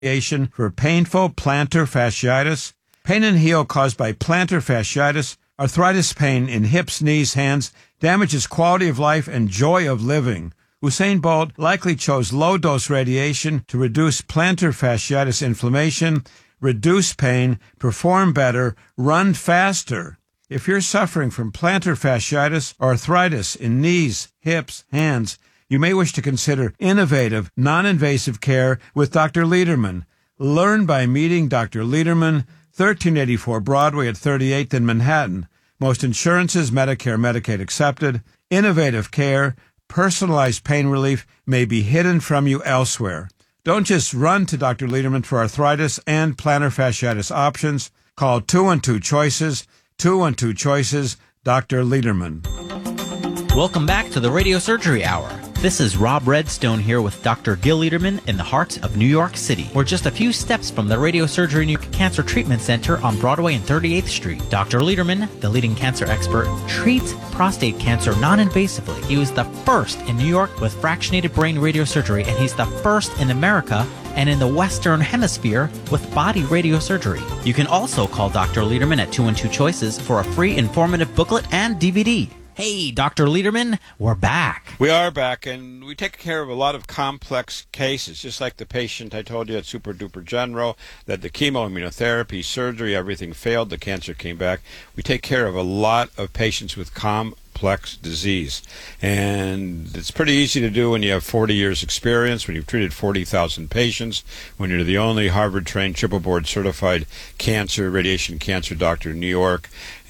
radiation for painful plantar fasciitis, pain and heel caused by plantar fasciitis, arthritis pain in hips, knees, hands, damages quality of life and joy of living. Usain Bolt likely chose low-dose radiation to reduce plantar fasciitis inflammation, reduce pain, perform better, run faster. If you're suffering from plantar fasciitis or arthritis in knees, hips, hands, you may wish to consider innovative, non-invasive care with Dr. Lederman. Learn by meeting Dr. Lederman, 1384 Broadway at 38th in Manhattan. Most insurances, Medicare, Medicaid accepted. Innovative care, personalized pain relief may be hidden from you elsewhere. Don't just run to Dr. Lederman for arthritis and plantar fasciitis options. Call 212-CHOICES, 212-CHOICES, Dr. Lederman. Welcome back to the Radio Surgery Hour. This is Rob Redstone here with Dr. Gil Lederman in the heart of New York City. We're just a few steps from the Radiosurgery New York Cancer Treatment Center on Broadway and 38th Street. Dr. Lederman, the leading cancer expert, treats prostate cancer non-invasively. He was the first in New York with fractionated brain radiosurgery, and he's the first in America and in the Western Hemisphere with body radiosurgery. You can also call Dr. Lederman at 212-CHOICES for a free informative booklet and DVD. Hey, Dr. Lederman, we're back. We are back, and we take care of a lot of complex cases, just like the patient I told you at Super Duper General, that the chemo, immunotherapy, surgery, everything failed, the cancer came back. We take care of a lot of patients with complex disease, and it's pretty easy to do when you have 40 years experience, when you've treated 40,000 patients, when you're the only Harvard-trained, triple board certified radiation cancer doctor in New York.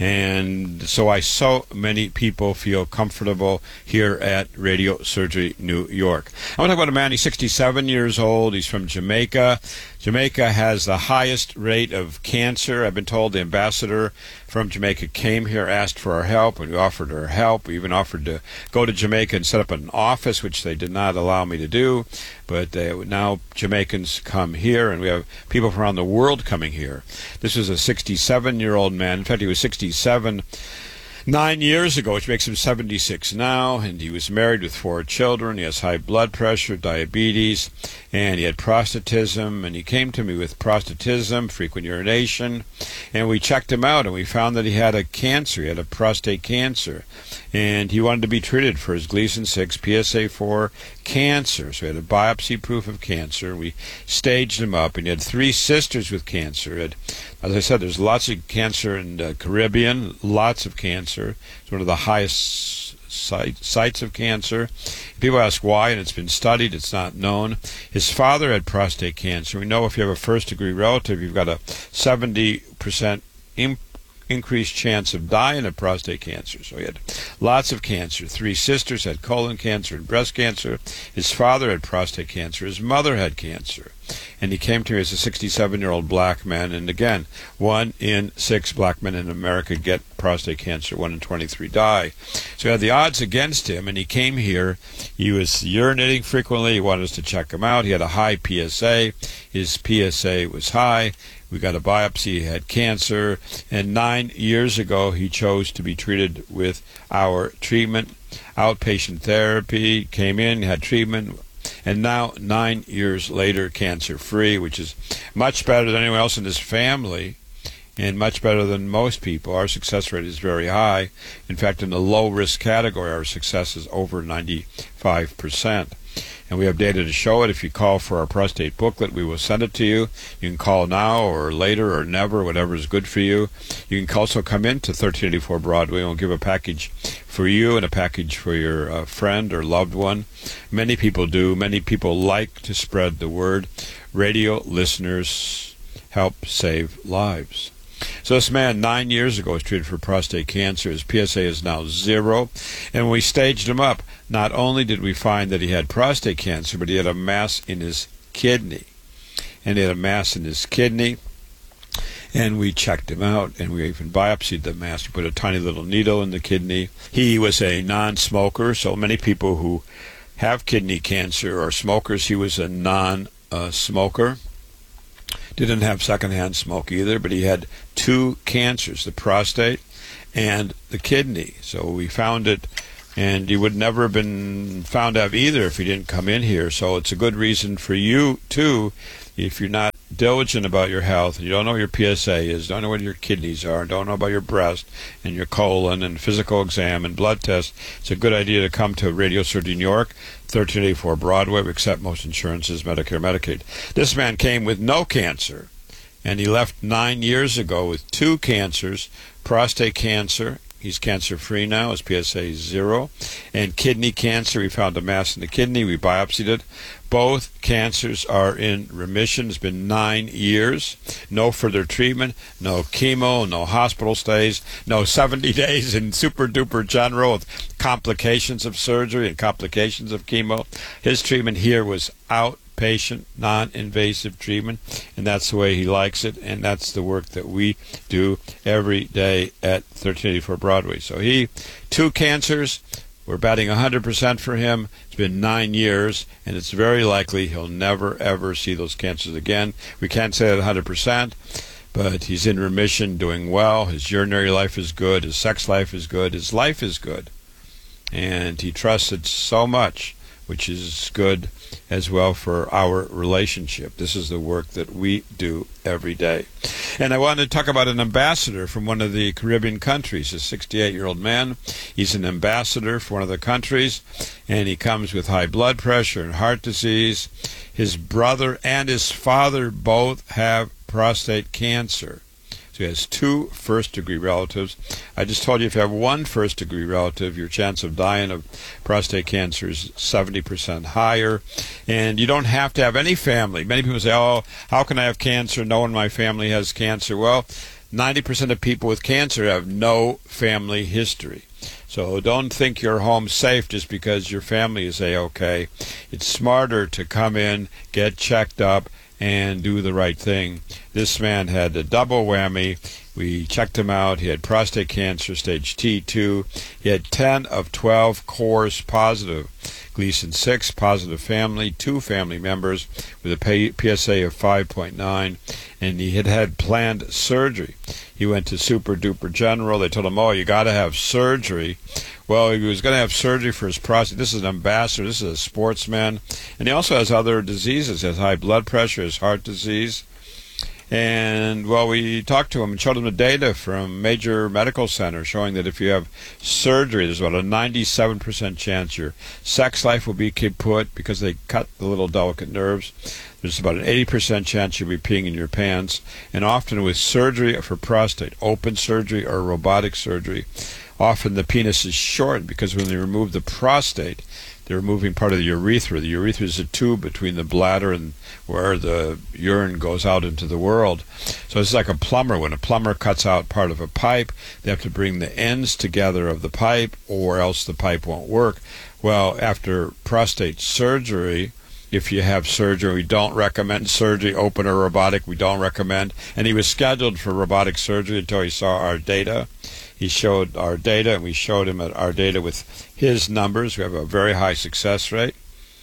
And so many people feel comfortable here at Radio Surgery New York. I want to talk about a man. He's 67 years old. He's from Jamaica. Jamaica has the highest rate of cancer. I've been told the ambassador from Jamaica came here, asked for our help, and we offered her help. We even offered to go to Jamaica and set up an office, which they did not allow me to do. But now Jamaicans come here, and we have people from around the world coming here. This is a 67-year-old man. In fact, he was 67 9 years ago, which makes him 76 now, and he was married with 4 children. He has high blood pressure, diabetes, and he had prostatism, and he came to me with prostatism, frequent urination, and we checked him out, and we found that he had a cancer. He had a prostate cancer, and he wanted to be treated for his Gleason 6 PSA4 cancer. So he had a biopsy proof of cancer. We staged him up, and he had 3 sisters with cancer. As I said, there's lots of cancer in the Caribbean, lots of cancer. It's one of the highest sites of cancer. People ask why, and it's been studied. It's not known. His father had prostate cancer. We know if you have a first-degree relative, you've got a 70% increased chance of dying of prostate cancer. So he had lots of cancer. 3 sisters had colon cancer and breast cancer. His father had prostate cancer. His mother had cancer. And he came to me as a 67-year-old black man. And again, 1 in 6 black men in America get prostate cancer. 1 in 23 die. So he had the odds against him, and he came here. He was urinating frequently. He wanted us to check him out. He had a high PSA. His PSA was high. We got a biopsy. He had cancer. And 9 years ago, he chose to be treated with our treatment, outpatient therapy. Came in, had treatment. And now, 9 years later, cancer-free, which is much better than anyone else in his family and much better than most people. Our success rate is very high. In fact, in the low-risk category, our success is over 95%. And we have data to show it. If you call for our prostate booklet, we will send it to you. You can call now or later or never, whatever is good for you. You can also come in to 1384 Broadway, and we'll give a package for you and a package for your friend or loved one. Many people do. Many people like to spread the word. Radio listeners help save lives. So this man 9 years ago was treated for prostate cancer. His PSA is now 0. And when we staged him up, not only did we find that he had prostate cancer, but he had a mass in his kidney. And he had a mass in his kidney. And we checked him out, and we even biopsied the mass. We put a tiny little needle in the kidney. He was a non-smoker, so many people who have kidney cancer are smokers. He was a non-smoker. Didn't have secondhand smoke either, but he had 2 cancers, the prostate and the kidney. So we found it And he would never have been found out either if he didn't come in here. So it's a good reason for you, too, if you're not diligent about your health, and you don't know what your PSA is, don't know what your kidneys are, don't know about your breast and your colon and physical exam and blood test, it's a good idea to come to Radio Surgery New York, 1384 Broadway. We accept most insurances, Medicare, Medicaid. This man came with no cancer, and he left 9 years ago with 2 cancers, prostate cancer. He's cancer-free now. His PSA is 0. And kidney cancer, we found a mass in the kidney. We biopsied it. Both cancers are in remission. It's been 9 years. No further treatment, no chemo, no hospital stays, no 70 days in super-duper general with complications of surgery and complications of chemo. His treatment here was outpatient, non-invasive treatment, and that's the way he likes it, and that's the work that we do every day at 1384 Broadway. So 2 cancers, we're batting 100% for him. It's been 9 years, and it's very likely he'll never, ever see those cancers again. We can't say that 100%, but he's in remission, doing well. His urinary life is good. His sex life is good. His life is good. And he trusts it so much, which is good as well for our relationship. This is the work that we do every day. And I want to talk about an ambassador from one of the Caribbean countries, a 68-year-old man. He's an ambassador for one of the countries, and he comes with high blood pressure and heart disease. His brother and his father both have prostate cancer. So he has 2 first-degree relatives. I just told you if you have 1 first-degree relative, your chance of dying of prostate cancer is 70% higher. And you don't have to have any family. Many people say, oh, how can I have cancer? No one in my family has cancer. Well, 90% of people with cancer have no family history. So don't think you're home safe just because your family is A-OK. It's smarter to come in, get checked up, and do the right thing. This man had a double whammy. We checked him out. He had prostate cancer, stage T2. He had 10 of 12 cores positive. Gleason 6, positive family, 2 family members with a PSA of 5.9, and he had had planned surgery. He went to Super Duper General. They told him, oh, you got to have surgery. Well, he was going to have surgery for his prostate. This is an ambassador. This is a sportsman. And he also has other diseases. He has high blood pressure, has heart disease. And, well, we talked to him and showed him the data from major medical centers showing that if you have surgery, there's about a 97% chance your sex life will be kaput because they cut the little delicate nerves. There's about an 80% chance you'll be peeing in your pants. And often with surgery for prostate, open surgery or robotic surgery, often the penis is short because when they remove the prostate, they're removing part of the urethra. The urethra is a tube between the bladder and where the urine goes out into the world. So it's like a plumber. When a plumber cuts out part of a pipe, they have to bring the ends together of the pipe or else the pipe won't work. Well, after prostate surgery, if you have surgery, we don't recommend surgery, open or robotic, we don't recommend. And he was scheduled for robotic surgery until he saw our data. He showed our data, and we showed him our data with his numbers. We have a very high success rate.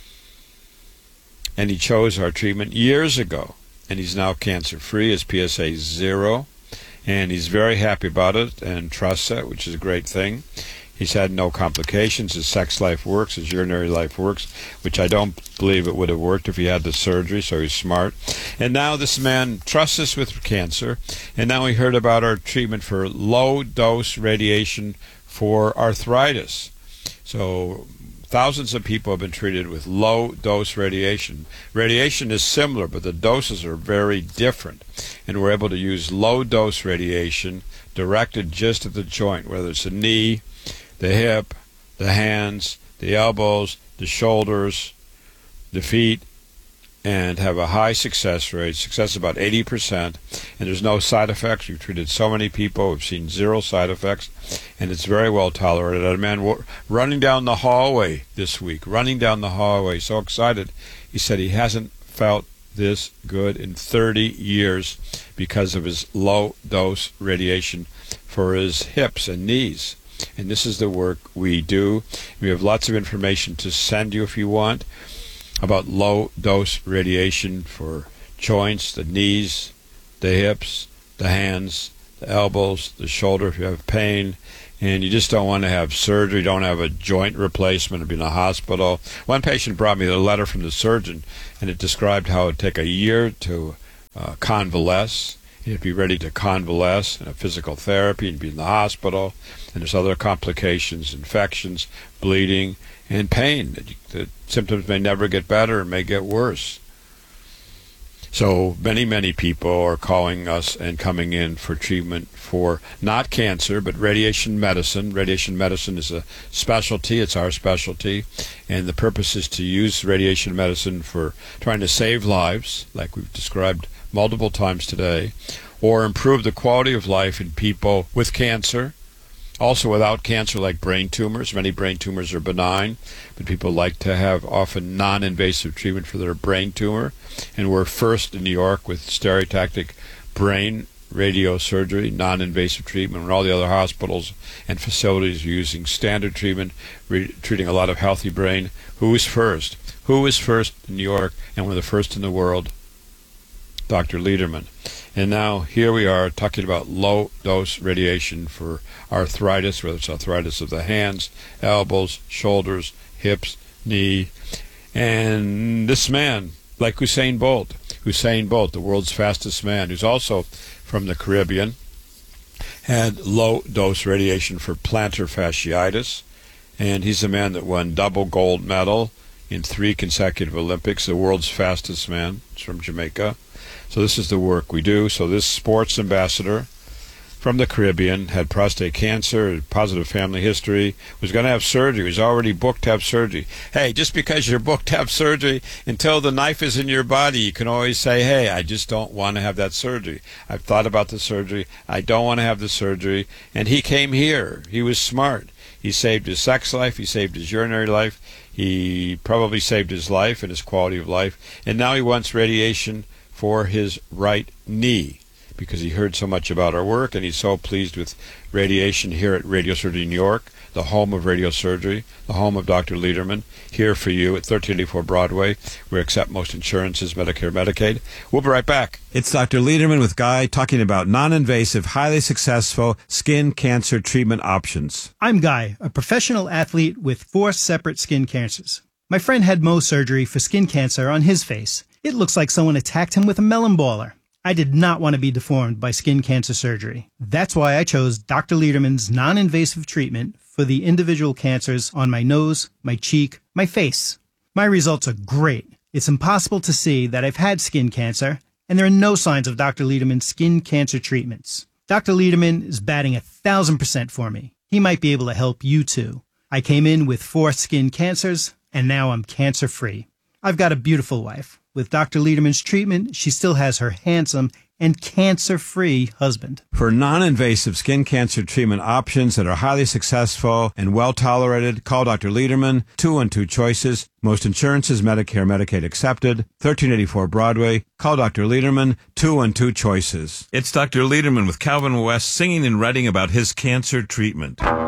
And he chose our treatment years ago, and he's now cancer-free. His PSA is 0, and he's very happy about it and trusts it, which is a great thing. He's had no complications. His sex life works. His urinary life works, which I don't believe it would have worked if he had the surgery, so he's smart. And now this man trusts us with cancer, and now we heard about our treatment for low-dose radiation for arthritis. So thousands of people have been treated with low-dose radiation. Radiation is similar, but the doses are very different. And we're able to use low-dose radiation directed just at the joint, whether it's a knee, the hip, the hands, the elbows, the shoulders, the feet, and have a high success rate. Success about 80%, and there's no side effects. We've treated so many people. We've seen 0 side effects, and it's very well tolerated. I had a man running down the hallway this week, so excited. He said he hasn't felt this good in 30 years because of his low-dose radiation for his hips and knees. And this is the work we do. We have lots of information to send you if you want about low-dose radiation for joints, the knees, the hips, the hands, the elbows, the shoulder if you have pain. and you just don't want to have surgery, don't have a joint replacement, or be in a hospital. One patient brought me a letter from the surgeon, and it described how it would take a year to convalesce. You'd be ready to convalesce, and physical therapy, and be in the hospital, and there's other complications, infections, bleeding, and pain. The symptoms may never get better and may get worse. So many people are calling us and coming in for treatment for not cancer, but radiation medicine. Radiation medicine is a specialty. It's our specialty. And the purpose is to use radiation medicine for trying to save lives, like we've described multiple times today, or improve the quality of life in people with cancer. Also without cancer, like brain tumors. Many brain tumors are benign, but people like to have often non-invasive treatment for their brain tumor. And we're first in New York with stereotactic brain radiosurgery, non-invasive treatment, when all the other hospitals and facilities are using standard treatment, treating a lot of healthy brain. Who is first? Who is first in New York, and we're the first in the world? Dr. Lederman. And now here we are talking about low-dose radiation for arthritis, whether it's arthritis of the hands, elbows, shoulders, hips, knee. And this man, like Usain Bolt, the world's fastest man, who's also from the Caribbean, had low-dose radiation for plantar fasciitis. And he's a man that won double gold medal in 3 consecutive Olympics, the world's fastest man. He's from Jamaica. So this is the work we do. So this sports ambassador from the Caribbean had prostate cancer, positive family history, was going to have surgery, was already booked to have surgery. Hey, just because you're booked to have surgery, until the knife is in your body, you can always say, hey, I just don't want to have that surgery. I've thought about the surgery. I don't want to have the surgery. And he came here. He was smart. He saved his sex life. He saved his urinary life. He probably saved his life and his quality of life. And now he wants radiation for his right knee, because he heard so much about our work, and he's so pleased with radiation here at Radiosurgery New York, the home of radiosurgery, the home of Dr. Lederman, here for you at 1384 Broadway. We accept most insurances, Medicare, Medicaid. We'll be right back. It's Dr. Lederman with Guy talking about non-invasive, highly successful skin cancer treatment options. I'm Guy, a professional athlete with 4 separate skin cancers. My friend had Mohs surgery for skin cancer on his face. It looks like someone attacked him with a melon baller. I did not want to be deformed by skin cancer surgery. That's why I chose Dr. Lederman's non-invasive treatment for the individual cancers on my nose, my cheek, my face. My results are great. It's impossible to see that I've had skin cancer, and there are no signs of Dr. Lederman's skin cancer treatments. Dr. Lederman is batting 1,000% for me. He might be able to help you too. I came in with 4 skin cancers, and now I'm cancer-free. I've got a beautiful wife. With Dr. Lederman's treatment, she still has her handsome and cancer-free husband. For non-invasive skin cancer treatment options that are highly successful and well-tolerated, call Dr. Lederman, 212 Choices. Most insurances, Medicare, Medicaid accepted. 1384 Broadway. Call Dr. Lederman, 212 Choices. It's Dr. Lederman with Calvin West singing and writing about his cancer treatment.